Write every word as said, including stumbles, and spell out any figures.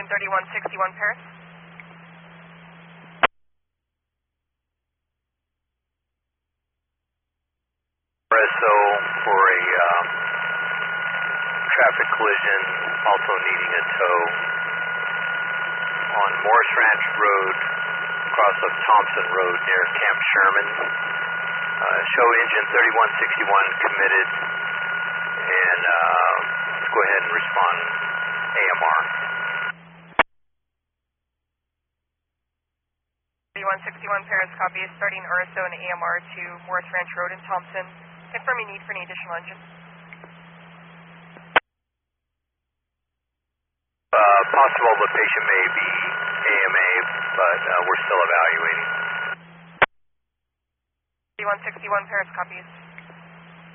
afternoon, thirty-one sixty-one Paris. Espresso for a uh, traffic collision, also needing a tow on Morris Ranch Road, across of Thompson Road near Camp Sherman. Uh, show engine thirty-one sixty-one committed, and uh, let's go ahead and respond A M R. thirty-one sixty-one Paris, copy, starting Urso and A M R to Morris Ranch Road in Thompson. Confirm your need for any additional engine. Uh, possible the patient may be A M A, but uh, we're still evaluating. thirty-one sixty-one Paris, copies.